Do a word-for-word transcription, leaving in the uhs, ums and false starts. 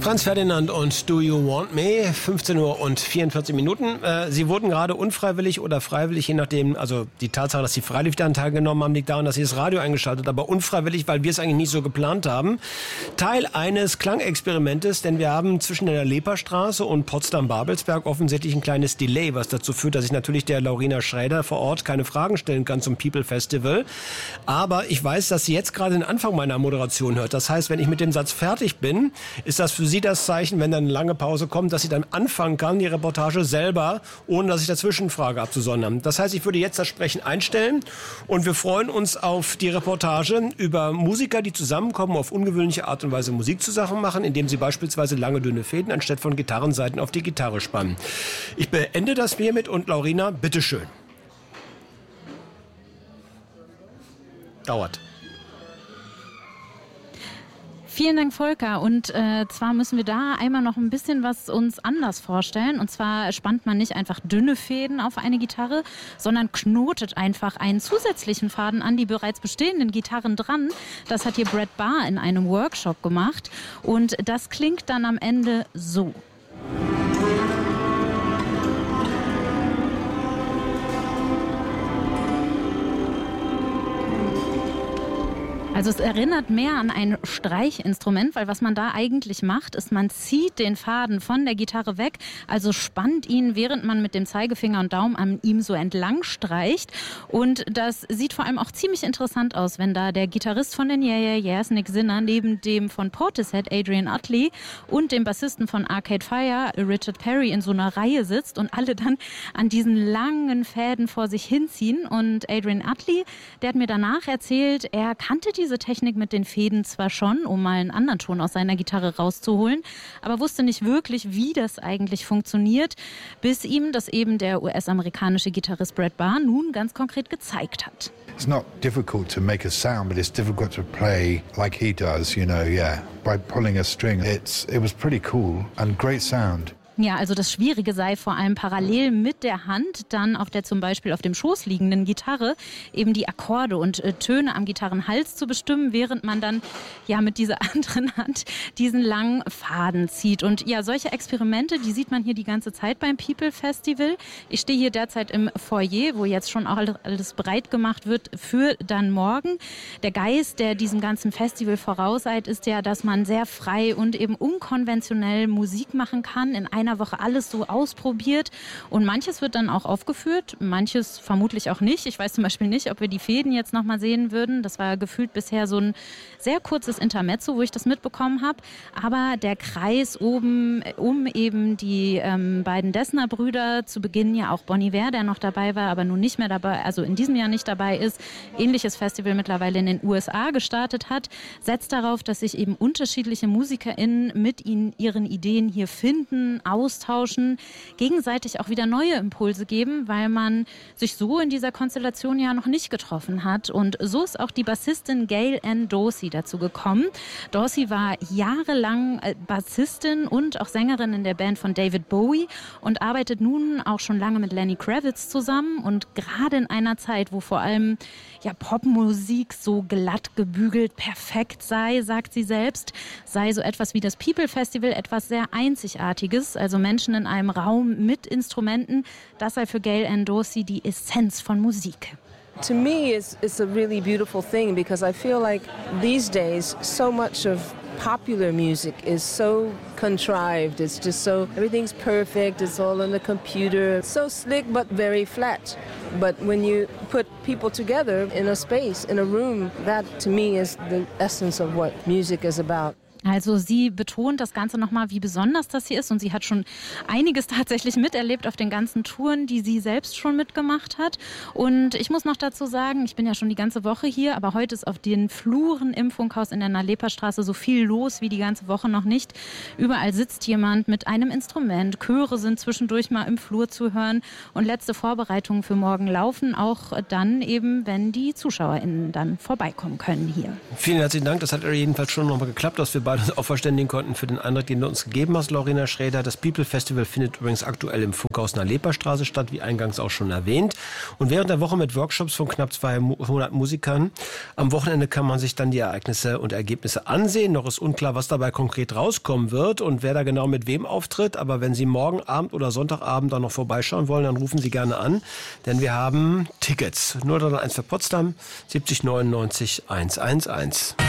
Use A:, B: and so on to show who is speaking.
A: Franz Ferdinand und Do You Want Me? fünfzehn Uhr und vierundvierzig Minuten. Äh, Sie wurden gerade unfreiwillig oder freiwillig, je nachdem, also die Tatsache, dass Sie freiwillig daran teilgenommen haben, liegt daran, dass Sie das Radio eingeschaltet haben, aber unfreiwillig, weil wir es eigentlich nicht so geplant haben. Teil eines Klangexperimentes, denn wir haben zwischen der Leperstraße und Potsdam-Babelsberg offensichtlich ein kleines Delay, was dazu führt, dass ich natürlich der Laurina Schräder vor Ort keine Fragen stellen kann zum People Festival. Aber ich weiß, dass sie jetzt gerade den Anfang meiner Moderation hört. Das heißt, wenn ich mit dem Satz fertig bin, ist das für Sie das Zeichen, wenn dann eine lange Pause kommt, dass sie dann anfangen kann, die Reportage selber, ohne dass ich dazwischen frage, abzusondern. Das heißt, ich würde jetzt das Sprechen einstellen und wir freuen uns auf die Reportage über Musiker, die zusammenkommen, auf ungewöhnliche Art und Weise Musik zusammen machen, indem sie beispielsweise lange, dünne Fäden anstatt von Gitarrensaiten auf die Gitarre spannen. Ich beende das hiermit und Laurina, bitteschön. Dauert.
B: Vielen Dank, Volker. Und äh, zwar müssen wir da einmal noch ein bisschen was uns anders vorstellen. Und zwar spannt man nicht einfach dünne Fäden auf eine Gitarre, sondern knotet einfach einen zusätzlichen Faden an die bereits bestehenden Gitarren dran. Das hat hier Brett Barr in einem Workshop gemacht. Und das klingt dann am Ende so. Also es erinnert mehr an ein Streichinstrument, weil was man da eigentlich macht, ist, man zieht den Faden von der Gitarre weg, also spannt ihn, während man mit dem Zeigefinger und Daumen an ihm so entlang streicht. Und das sieht vor allem auch ziemlich interessant aus, wenn da der Gitarrist von den Yeah Yeah Yeahs, Nick Sinner, neben dem von Portishead, Adrian Utley, und dem Bassisten von Arcade Fire, Richard Perry, in so einer Reihe sitzt und alle dann an diesen langen Fäden vor sich hinziehen. Und Adrian Utley, der hat mir danach erzählt, er kannte die diese Technik mit den Fäden zwar schon, um mal einen anderen Ton aus seiner Gitarre rauszuholen, aber wusste nicht wirklich, wie das eigentlich funktioniert, bis ihm das eben der U S-amerikanische Gitarrist Brett Barr nun ganz konkret gezeigt hat.
C: It's not difficult to make a sound, but it's difficult to play like he does, you know, yeah. By pulling a string, it's, it was pretty cool and great sound.
B: Ja, also das Schwierige sei vor allem parallel mit der Hand dann auf der zum Beispiel auf dem Schoß liegenden Gitarre eben die Akkorde und äh, Töne am Gitarrenhals zu bestimmen, während man dann ja mit dieser anderen Hand diesen langen Faden zieht. Und ja, solche Experimente, die sieht man hier die ganze Zeit beim People Festival. Ich stehe hier derzeit im Foyer, wo jetzt schon auch alles bereit gemacht wird für dann morgen. Der Geist, der diesem ganzen Festival vorauseilt, ist ja, dass man sehr frei und eben unkonventionell Musik machen kann, in einer einer Woche alles so ausprobiert und manches wird dann auch aufgeführt, manches vermutlich auch nicht. Ich weiß zum Beispiel nicht, ob wir die Fäden jetzt nochmal sehen würden. Das war gefühlt bisher so ein sehr kurzes Intermezzo, wo ich das mitbekommen habe. Aber der Kreis oben um eben die ähm, beiden Dessner-Brüder, zu Beginn ja auch Bon Iver, der noch dabei war, aber nun nicht mehr dabei, also in diesem Jahr nicht dabei ist, ähnliches Festival mittlerweile in den U S A gestartet hat, setzt darauf, dass sich eben unterschiedliche MusikerInnen mit ihnen ihren Ideen hier finden, austauschen, gegenseitig auch wieder neue Impulse geben, weil man sich so in dieser Konstellation ja noch nicht getroffen hat. Und so ist auch die Bassistin Gail Ann Dorsey dazu gekommen. Dorsey war jahrelang Bassistin und auch Sängerin in der Band von David Bowie und arbeitet nun auch schon lange mit Lenny Kravitz zusammen. Und gerade in einer Zeit, wo vor allem ja, Popmusik so glatt gebügelt perfekt sei, sagt sie selbst, sei so etwas wie das People Festival etwas sehr Einzigartiges. Also Menschen in einem Raum mit Instrumenten, das sei für Gail Ann Dorsey die Essenz von Musik.
D: To me, it's, it's a really beautiful thing because I feel like these days so much of popular music is so contrived. It's just so, everything's perfect. It's all on the computer. So slick but very flat. But when you put people together in a space, in a room, that to me is the essence of what music is about.
B: Also sie betont das Ganze nochmal, wie besonders das hier ist und sie hat schon einiges tatsächlich miterlebt auf den ganzen Touren, die sie selbst schon mitgemacht hat. Und ich muss noch dazu sagen, ich bin ja schon die ganze Woche hier, aber heute ist auf den Fluren im Funkhaus in der Nalepa-Straße so viel los wie die ganze Woche noch nicht. Überall sitzt jemand mit einem Instrument, Chöre sind zwischendurch mal im Flur zu hören und letzte Vorbereitungen für morgen laufen auch dann eben, wenn die ZuschauerInnen dann vorbeikommen können hier.
A: Vielen herzlichen Dank, das hat jedenfalls schon nochmal geklappt, dass wir beide beide uns auch verständigen konnten für den Eindruck, den du uns gegeben hast, Lorena Schrader. Das People Festival findet übrigens aktuell im Funkhaus in der Leperstraße statt, wie eingangs auch schon erwähnt. Und während der Woche mit Workshops von knapp zweihundert Musikern. Am Wochenende kann man sich dann die Ereignisse und Ergebnisse ansehen. Noch ist unklar, was dabei konkret rauskommen wird und wer da genau mit wem auftritt. Aber wenn Sie morgen Abend oder Sonntagabend da noch vorbeischauen wollen, dann rufen Sie gerne an. Denn wir haben Tickets. null drei eins für Potsdam, siebzig neunundneunzig hundertelf.